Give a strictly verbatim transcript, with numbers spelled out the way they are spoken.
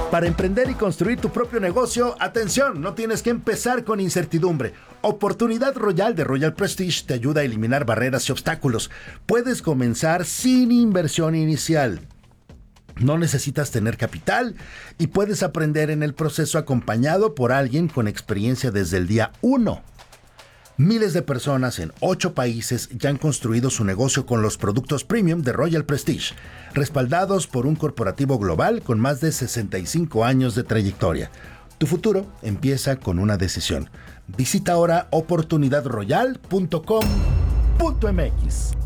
Para emprender y construir tu propio negocio, atención, no tienes que empezar con incertidumbre. Oportunidad Royal de Royal Prestige te ayuda a eliminar barreras y obstáculos. Puedes comenzar sin inversión inicial. No necesitas tener capital y puedes aprender en el proceso acompañado por alguien con experiencia desde el día uno. Miles de personas en ocho países ya han construido su negocio con los productos premium de Royal Prestige, respaldados por un corporativo global con más de sesenta y cinco años de trayectoria. Tu futuro empieza con una decisión. Visita ahora oportunidad royal punto com punto m x.